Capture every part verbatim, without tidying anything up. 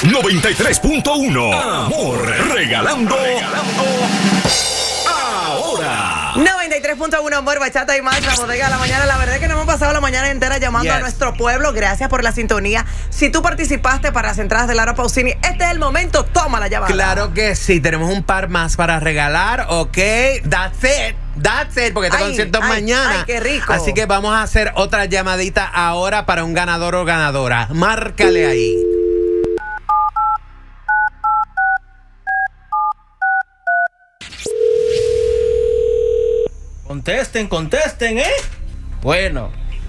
noventa y tres punto uno. Amor, regalando. Regalando. Ahora. noventa y tres punto uno, Amor, Bachata y más, la bodega de la mañana. La verdad es que nos hemos pasado la mañana entera llamando yes. a nuestro pueblo. Gracias por la sintonía. Si tú participaste para las entradas de Laura Pausini, este es el momento. Toma la llamada. Claro que sí. Tenemos un par más para regalar. Ok, that's it. That's it, porque este ay, concierto es ay, mañana. Ay, qué rico. Así que vamos a hacer otra llamadita ahora para un ganador o ganadora. Márcale ahí. Contesten, contesten, ¿eh? Bueno.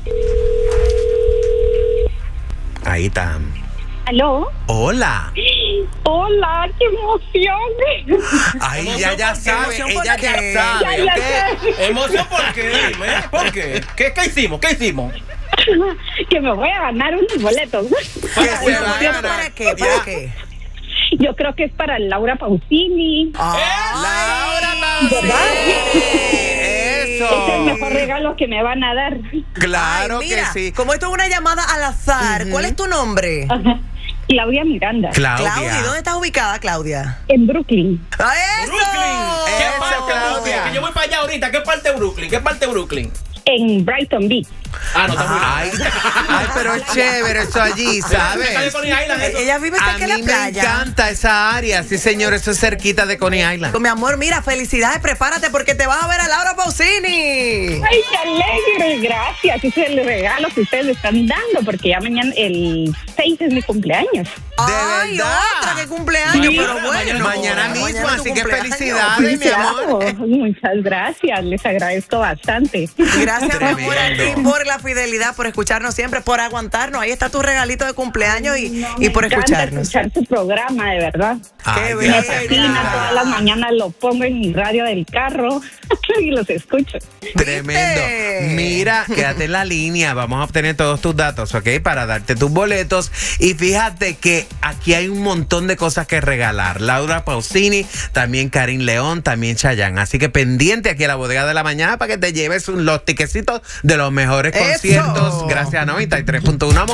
Ahí está. ¿Aló? Hola. Hola, qué emoción. Ay, ¿Emoción ya ya por qué? sabe, ¿Emoción ella por ya qué? sabe, Ya, ¿ok? ya sé. ¿Emoción por qué? Dime, ¿por qué? ¿Qué, qué hicimos? ¿Qué hicimos? Que me voy a ganar unos boletos. ¿Qué se Bueno, va a ganar? ¿para qué? ¿Para Ya. qué? Yo creo que es para Laura Pausini. Laura ¿Verdad? Eso. Es el mejor regalo que me van a dar. Claro Ay, mira, que sí. como esto es una llamada al azar, Ujú. ¿cuál es tu nombre? Ajá. Claudia Miranda. Claudia. Claudia. ¿Dónde estás ubicada, Claudia? En Brooklyn. ¡A eso! ¡Brooklyn! ¿Qué Eso, parte de Claudia. Brooklyn? Que yo voy para allá ahorita. ¿Qué parte de Brooklyn? ¿Qué parte de Brooklyn? En Brighton Beach. Ah, no, está muy Ay, ay, pero es chévere eso allí, ¿sabes? Está de Coney Island, eso. Ella vive A cerca de la mí me playa. encanta esa área. Sí, señor, eso es cerquita de Coney Island. Con mi amor, mira, felicidades, prepárate porque te vas a ver a Laura Pausini. Ay, qué alegre. Gracias. Ese es el regalo que ustedes me están dando porque ya mañana, el seis es mi cumpleaños. Ay, verdad? otra que cumpleaños, Mañana, pero bueno. mañana, Mañana mismo, Mañana tu así que cumpleaños. felicidades, mi amor. Claro, muchas gracias. Les agradezco bastante. Gracias, mi amor, a ti Tremendo. por la fidelidad, por escucharnos siempre, por aguantarnos. Ahí está tu regalito de cumpleaños y, No, y me por encanta escucharnos. escuchar tu programa, de verdad. Ay, bella. Me gracias, fascina, Claro. todas las mañanas lo pongo en mi radio del carro y los escucho. Tremendo. ¿Viste? Mira, quédate en la línea. Vamos a obtener todos tus datos, ¿ok? Para darte tus boletos. Y fíjate que aquí hay un montón de cosas que regalar. Laura Pausini, también Karim León, también Chayanne. Así que pendiente aquí a la bodega de la mañana para que te lleves un- los tiquecitos de los mejores Eso. conciertos. Gracias a noventa y tres punto uno.